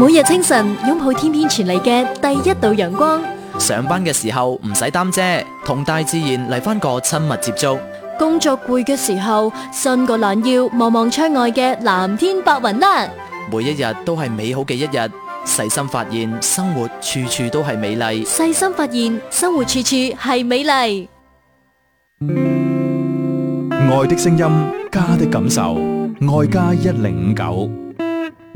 每日清晨擁抱天邊傳嚟嘅第一道陽光， 上班嘅時候唔使擔遮，同大自然嚟返個親密接觸。 工作攰嘅時候，伸個懶腰望望窗外嘅藍天白雲啦。 每一日都係美好嘅一日，細心發現生活處處都係美麗。 細心發現生活處處係美麗。 愛的聲音，家的感受，愛家1059。